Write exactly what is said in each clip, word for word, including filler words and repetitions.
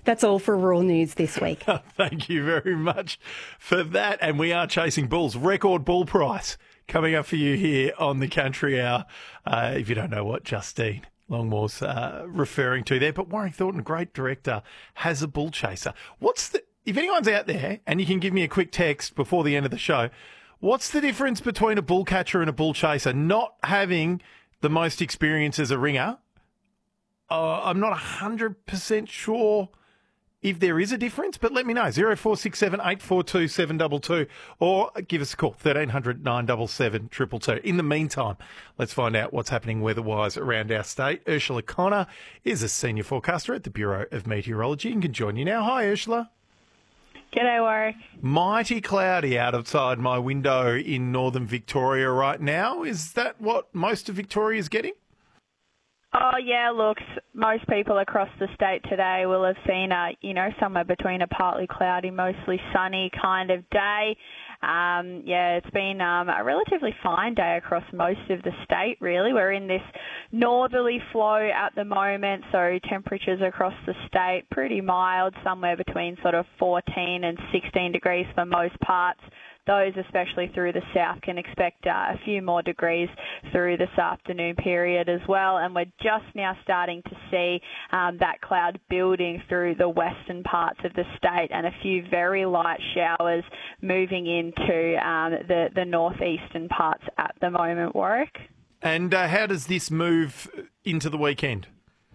That's all for Rural News this week. Thank you very much for that. And we are chasing bulls. Record bull price coming up for you here on the Country Hour. Uh, if you don't know what Justine Longmore's uh, referring to there, but Warren Thornton, great director, has a bull chaser. What's the, if anyone's out there, and you can give me a quick text before the end of the show, what's the difference between a bull catcher and a bull chaser? Not having the most experience as a ringer, uh, I'm not one hundred percent sure if there is a difference, but let me know. zero four six seven, eight four two, seven two two or give us a call, thirteen hundred, nine seven seven, two two two. In the meantime, let's find out what's happening weather-wise around our state. Ursula Connor is a senior forecaster at the Bureau of Meteorology and can join you now. Hi, Ursula. G'day, Warwick. Mighty cloudy outside my window in northern Victoria right now. Is that what most of Victoria is getting? Oh, yeah, look, most people across the state today will have seen, a, you know, somewhere between a partly cloudy, mostly sunny kind of day. Um, yeah, it's been um, a relatively fine day across most of the state, really. We're in this northerly flow at the moment, so temperatures across the state pretty mild, somewhere between sort of fourteen and sixteen degrees for most parts. Those, especially through the south, can expect uh, a few more degrees through this afternoon period as well. And we're just now starting to see um, that cloud building through the western parts of the state and a few very light showers moving into um, the, the northeastern parts at the moment, Warwick. And uh, how does this move into the weekend?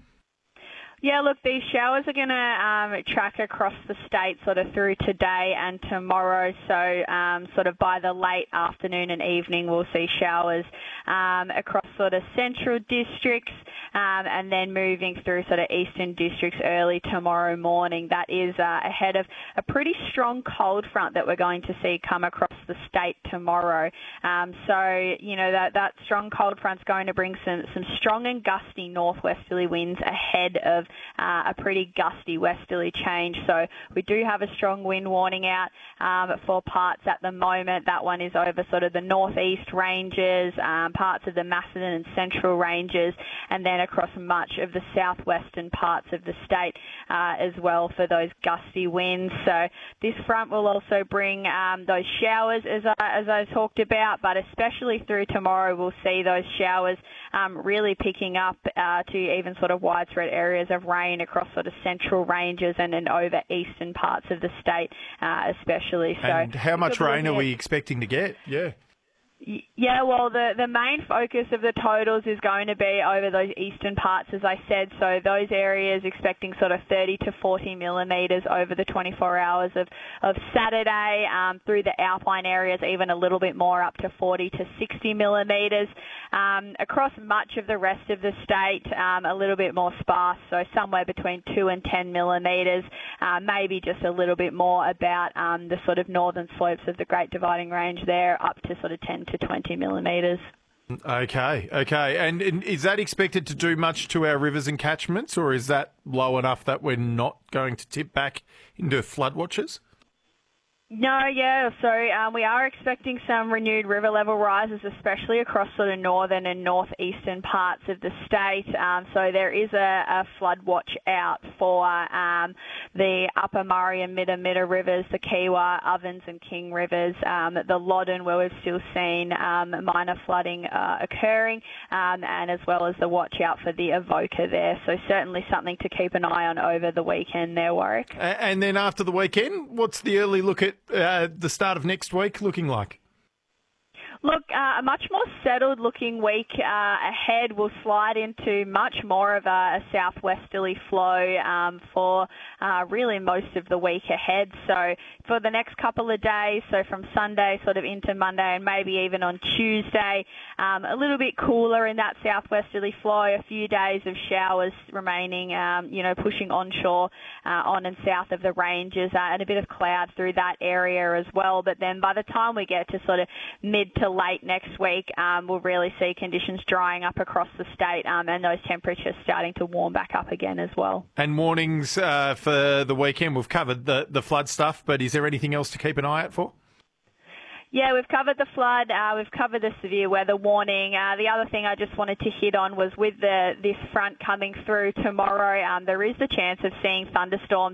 Yeah, look, these showers are going to um, track across the state sort of through today and tomorrow. So um, sort of by the late afternoon and evening, we'll see showers um, across sort of central districts um, and then moving through sort of eastern districts early tomorrow morning. That is uh, ahead of a pretty strong cold front that we're going to see come across the state tomorrow. Um, so, you know, that, that strong cold front's going to bring some, some strong and gusty northwesterly winds ahead of Uh, a pretty gusty westerly change. So we do have a strong wind warning out um, for parts at the moment. That one is over sort of the northeast ranges, um, parts of the Macedon and central ranges, and then across much of the southwestern parts of the state uh, as well for those gusty winds. So this front will also bring um, those showers as I, as I talked about, but especially through tomorrow we'll see those showers um, really picking up uh, to even sort of widespread areas of rain across sort of central ranges and then over eastern parts of the state uh, especially. So, and how much rain are we expecting to get? Yeah. Yeah, well, the, the main focus of the totals is going to be over those eastern parts, as I said. So those areas expecting sort of thirty to forty millimetres over the twenty-four hours of, of Saturday, um, through the Alpine areas, even a little bit more, up to forty to sixty millimetres. Um, across much of the rest of the state, um, a little bit more sparse, so somewhere between two and ten millimetres, uh, maybe just a little bit more about um, the sort of northern slopes of the Great Dividing Range there, up to sort of ten to twenty millimetres. Okay, okay. And, and is that expected to do much to our rivers and catchments, or is that low enough that we're not going to tip back into flood watches? No, yeah, so um, we are expecting some renewed river level rises, especially across sort of northern and northeastern parts of the state. Um, so there is a, a flood watch out for um, the Upper Murray and Middle Middle rivers, the Kiewa, Ovens and King rivers, um, the Loddon, where we've still seen um, minor flooding uh, occurring, um, and as well as the watch out for the Avoca there. So certainly something to keep an eye on over the weekend there, Warwick. And then after the weekend, what's the early look at Uh, the start of next week looking like? Look, uh, a much more settled-looking week uh, ahead. Will slide into much more of a, a southwesterly flow um, for uh, really most of the week ahead. So for the next couple of days, so from Sunday sort of into Monday and maybe even on Tuesday, um, a little bit cooler in that southwesterly flow. A few days of showers remaining, um, you know, pushing onshore, uh, on and south of the ranges, uh, and a bit of cloud through that area as well. But then by the time we get to sort of mid to late next week, um, we'll really see conditions drying up across the state, um, and those temperatures starting to warm back up again as well. And warnings uh, for the weekend. We've covered the, the flood stuff, but is there anything else to keep an eye out for? Yeah, we've covered the flood. Uh, we've covered the severe weather warning. Uh, the other thing I just wanted to hit on was with the this front coming through tomorrow, um, there is the chance of seeing thunderstorms